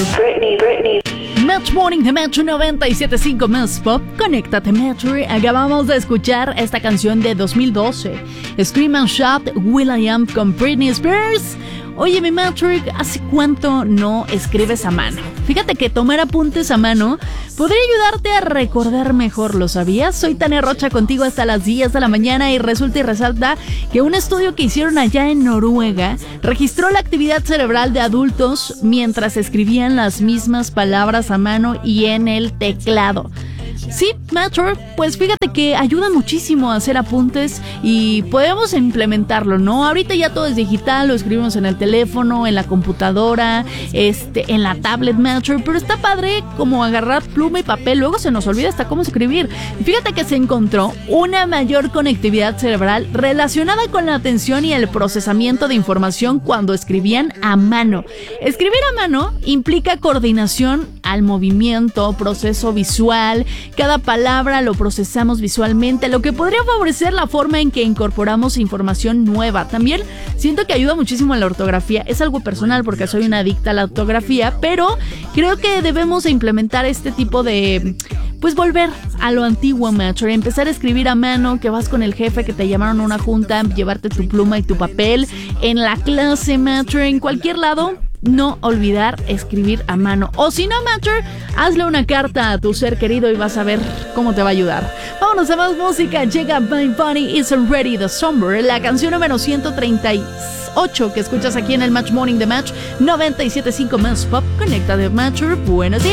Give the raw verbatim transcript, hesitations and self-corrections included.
Britney, Britney. Match Morning de Metro noventa y siete punto cinco Más Pop. Conéctate, Metro. Acabamos de escuchar esta canción de dos mil doce. Scream and Shout, will.i.am con Britney Spears. Oye, mi Matrick, ¿hace cuánto no escribes a mano? Fíjate que tomar apuntes a mano podría ayudarte a recordar mejor, ¿lo sabías? Soy Tania Rocha contigo hasta las diez de la mañana y resulta y resalta que un estudio que hicieron allá en Noruega registró la actividad cerebral de adultos mientras escribían las mismas palabras a mano y en el teclado. Sí, Matter, pues fíjate que ayuda muchísimo a hacer apuntes y podemos implementarlo, ¿no? Ahorita ya todo es digital, lo escribimos en el teléfono, en la computadora, este, en la tablet, Matter, pero está padre como agarrar pluma y papel, luego se nos olvida hasta cómo escribir. Fíjate que se encontró una mayor conectividad cerebral relacionada con la atención y el procesamiento de información cuando escribían a mano. Escribir a mano implica coordinación al movimiento, proceso visual. Cada palabra lo procesamos visualmente, lo que podría favorecer la forma en que incorporamos información nueva. También siento que ayuda muchísimo en la ortografía. Es algo personal porque soy una adicta a la ortografía, pero creo que debemos implementar este tipo de... pues volver a lo antiguo, macho. Empezar a escribir a mano, que vas con el jefe, que te llamaron a una junta, llevarte tu pluma y tu papel. En la clase, macho, en cualquier lado. No olvidar escribir a mano. O si no, Matcher, hazle una carta a tu ser querido y vas a ver cómo te va a ayudar. Vámonos a más música. Llega My Body Isn't Ready the Summer, la canción número ciento treinta y ocho que escuchas aquí en el Match Morning de Match noventa y siete punto cinco Más Pop. Conecta de Matcher. Buenos días.